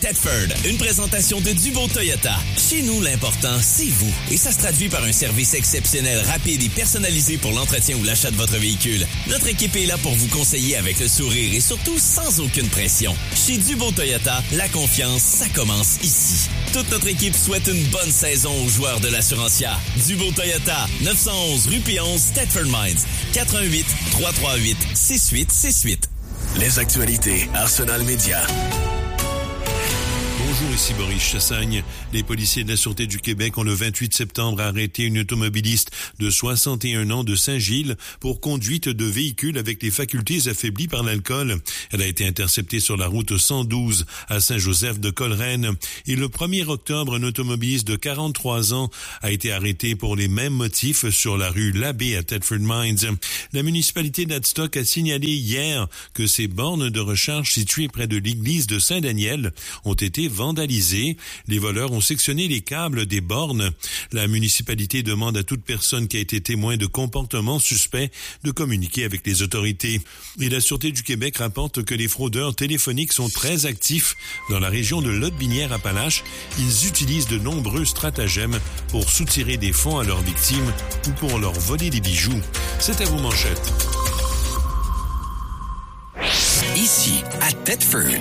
Thetford, une présentation de Dubo Toyota. Chez nous, l'important, c'est vous. Et ça se traduit par un service exceptionnel, rapide et personnalisé pour l'entretien ou l'achat de votre véhicule. Notre équipe est là pour vous conseiller avec le sourire et surtout sans aucune pression. Chez Dubo Toyota, la confiance, ça commence ici. Toute notre équipe souhaite une bonne saison aux joueurs de l'Assurancia. Dubo Toyota, 911 rue P11, Thetford Mines, 88 338 6868. Les actualités Arsenal Média. Bonjour, ici Boris Chassagne. Les policiers de la Sûreté du Québec ont le 28 septembre arrêté une automobiliste de 61 ans de Saint-Gilles pour conduite de véhicule avec les facultés affaiblies par l'alcool. Elle a été interceptée sur la route 112 à Saint-Joseph de Coleraine. Et le 1er octobre, un automobiliste de 43 ans a été arrêté pour les mêmes motifs sur la rue Labbé à Thetford Mines. La municipalité d'Adstock a signalé hier que ces bornes de recharge situées près de l'église de Saint-Daniel ont été vandalisés. Les voleurs ont sectionné les câbles des bornes. La municipalité demande à toute personne qui a été témoin de comportements suspects de communiquer avec les autorités. Et la Sûreté du Québec rapporte que les fraudeurs téléphoniques sont très actifs dans la région de Lotbinière-Appalaches. Ils utilisent de nombreux stratagèmes pour soutirer des fonds à leurs victimes ou pour leur voler des bijoux. C'est à vous, manchettes. Ici, à Thetford,